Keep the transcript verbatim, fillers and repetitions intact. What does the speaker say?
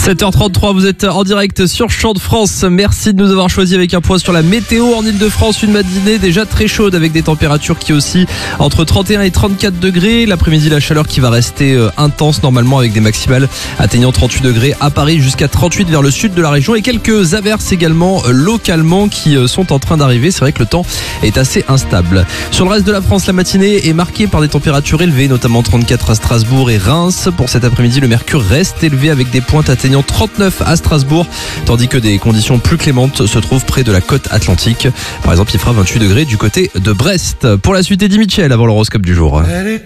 sept heures trente-trois, vous êtes en direct sur Champ de France. Merci de nous avoir choisi avec un point sur la météo en Ile-de-France. Une matinée déjà très chaude avec des températures qui oscillent entre trente et un et trente-quatre degrés. L'après-midi, la chaleur qui va rester intense normalement avec des maximales atteignant trente-huit degrés à Paris jusqu'à trente-huit vers le sud de la région et quelques averses également localement qui sont en train d'arriver. C'est vrai que le temps est assez instable. Sur le reste de la France, la matinée est marquée par des températures élevées, notamment trente-quatre à Strasbourg et Reims. Pour cet après-midi, le mercure reste élevé avec des pointes atteignant trente-neuf à Strasbourg, tandis que des conditions plus clémentes se trouvent près de la côte atlantique. Par exemple, il fera vingt-huit degrés du côté de Brest. Pour la suite, Eddie Mitchell avant l'horoscope du jour.